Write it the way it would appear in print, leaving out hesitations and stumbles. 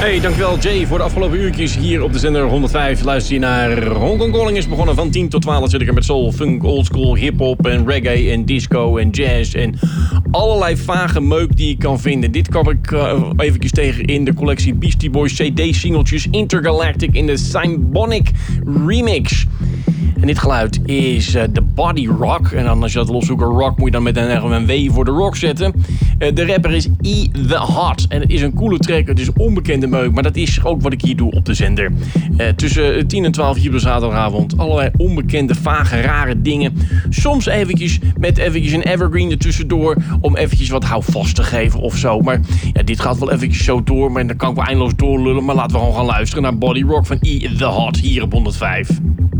Hey, dankjewel Jay voor de afgelopen uurtjes hier op de zender 105. Luister je naar Hong Kong Calling, is begonnen van 10 tot 12. Zit ik er met soul, funk, oldschool, hiphop en reggae en disco en jazz en allerlei vage meuk die ik kan vinden. Dit kwam ik eventjes tegen in de collectie Beastie Boys CD-singeltjes Intergalactic in de Symbonic Remix. En dit geluid is de Body Rock. En dan als je dat wil opzoeken, rock moet je dan met een W voor de rock zetten. De rapper is E The Hot. En het is een coole track, het is onbekende meuk. Maar dat is ook wat ik hier doe op de zender. Tussen 10 en 12 hier op de zaterdagavond. Allerlei onbekende, vage, rare dingen. Soms eventjes met een evergreen ertussendoor. Om eventjes wat houvast te geven of zo. Maar ja, dit gaat wel eventjes zo door. Maar dan kan ik wel eindeloos doorlullen. Maar laten we gewoon gaan luisteren naar Body Rock van E The Hot hier op 105.